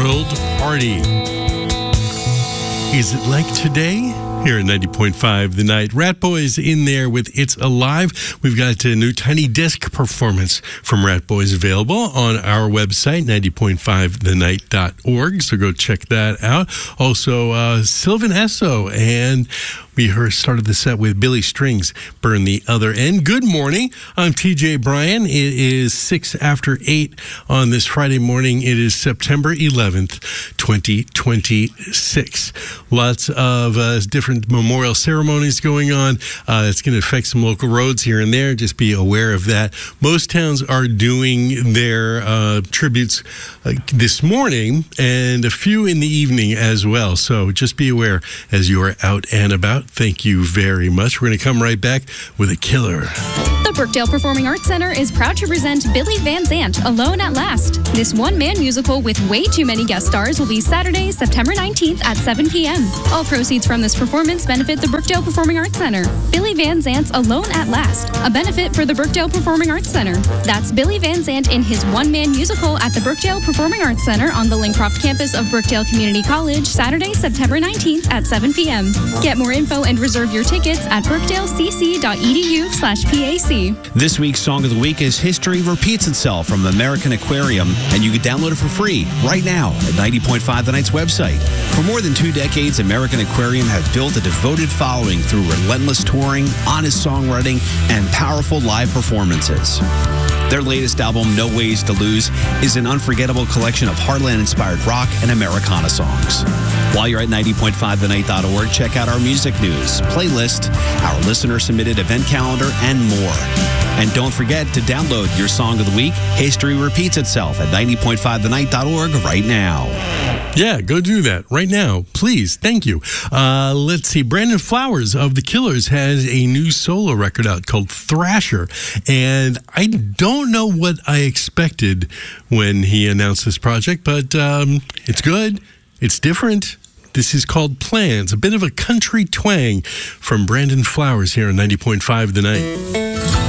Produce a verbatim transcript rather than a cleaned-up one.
World Party. Is it like today? Here at ninety point five The Night. Rat Boys in there with It's Alive. We've got a new tiny disc performance from Rat Boys available on our website, ninety point five the night dot org. So go check that out. Also, uh, Sylvan Esso, and we heard, started the set with Billy Strings, Burn the Other End. Good morning. I'm T J Bryan. It is six after eight on this Friday morning. It is September eleventh, twenty twenty-six. Lots of uh, different memorial ceremonies going on. Uh, it's going to affect some local roads here and there. Just be aware of that. Most towns are doing their uh, tributes uh, this morning and a few in the evening as well. So just be aware as you are out and about. Thank you very much. We're going to come right back with a killer. The Brookdale Performing Arts Center is proud to present Billy Van Zandt, Alone at Last. This one-man musical with way too many guest stars will be Saturday, September nineteenth at seven p.m. All proceeds from this performance benefit the Brookdale Performing Arts Center. Billy Van Zandt's Alone at Last, a benefit for the Brookdale Performing Arts Center. That's Billy Van Zandt in his one-man musical at the Brookdale Performing Arts Center on the Lincroft campus of Brookdale Community College, Saturday, September nineteenth at seven p.m. Get more info and reserve your tickets at brookdalecc.edu slash PAC. This week's Song of the Week is History Repeats Itself from American Aquarium, and you can download it for free right now at ninety point five The Night's website. For more than two decades, American Aquarium has built a devoted following through relentless touring, honest songwriting, and powerful live performances. Their latest album, No Ways to Lose, is an unforgettable collection of Heartland-inspired rock and Americana songs. While you're at ninety point five the night dot org, check out our music news, playlist, our listener-submitted event calendar, and more. And don't forget to download your Song of the Week, History Repeats Itself, at ninety point five the night dot org right now. Yeah, go do that right now, please. Thank you. Uh, let's see. Brandon Flowers of The Killers has a new solo record out called Thrasher, and I don't know what I expected when he announced this project, but um, it's good. It's different. This is called Plans, a bit of a country twang from Brandon Flowers here on ninety point five The Night.